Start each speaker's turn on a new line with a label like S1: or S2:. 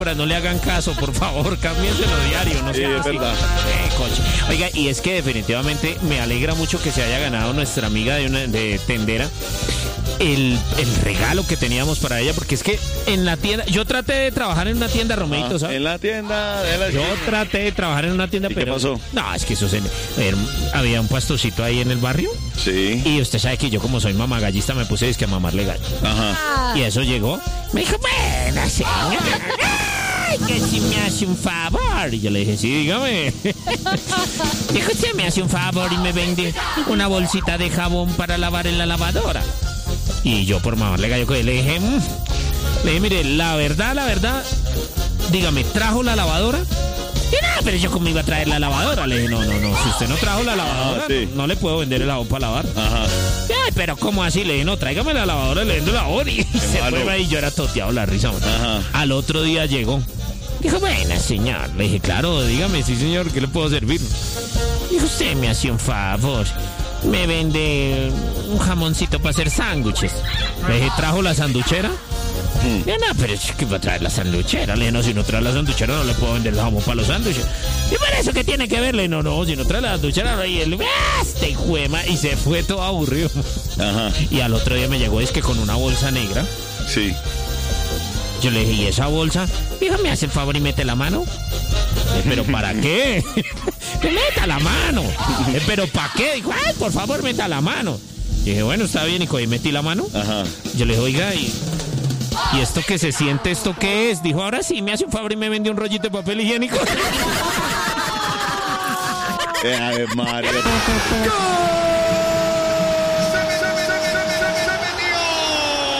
S1: No le hagan caso, por favor, cámbienselo diario, no
S2: Sí,
S1: sea
S2: es
S1: así.
S2: verdad.
S1: Coche. Oiga, y es que definitivamente me alegra mucho que se haya ganado nuestra amiga de Tendera el regalo que teníamos para ella, porque es que en la tienda, yo traté de trabajar en una tienda, Romeito, ¿sabes?
S2: En la tienda de la
S1: Yo traté de trabajar en una tienda,
S2: ¿Y
S1: pero...
S2: qué pasó?
S1: No, es que eso había un puestocito ahí en el barrio,
S2: Sí.
S1: y usted sabe que yo como soy mamagallista me puse a mamarle gallo.
S2: Ajá.
S1: Y eso llegó, me dijo, buena señora, ay, que si me hace un favor. Y yo le dije, sí, dígame. Dijo, usted me hace un favor y me vende una bolsita de jabón para lavar en la lavadora. Y yo por mamarle gallo le dije, mire, la verdad, dígame, ¿trajo la lavadora? Y no, pero yo cómo iba a traer la lavadora. Le dije, no, si usted no trajo la lavadora,
S2: sí.
S1: no le puedo vender el jabón para lavar.
S2: Ajá.
S1: Ay, pero ¿cómo así? Le dije, no, tráigame la lavadora, le vendo la jabón. Y se
S2: malo.
S1: fue y yo era toteado la risa. Man.
S2: Ajá.
S1: Al otro día llegó. Dijo, buena señor. Le dije, claro, dígame, sí señor, ¿qué le puedo servir? Dijo, usted me hace un favor. Me vende un jamoncito para hacer sándwiches. Le dije, ¿trajo la sanduchera? Y no, pero es que va a traer la sanduchera. Le dije, no, si no trae la sanduchera no le puedo vender el jamón para los sándwiches. ¿Y por eso qué tiene que verle? No, si no trae la sanduchera no. Y él, este juema, y se fue todo aburrido.
S2: Ajá.
S1: Y al otro día me llegó, es que con una bolsa negra.
S2: Sí.
S1: Yo le dije, ¿y esa bolsa? Dijo, ¿me hace el favor y mete la mano? ¿Pero para qué? Meta la mano. ¿Pero para qué? Dijo, ay, por favor, meta la mano. Y dije, bueno, está bien, y metí la mano.
S2: Ajá.
S1: Yo le dije, oiga, ¿y esto que se siente, esto qué es? Dijo, ahora sí, me hace un favor y me vendió un rollito de papel higiénico.
S2: Mario.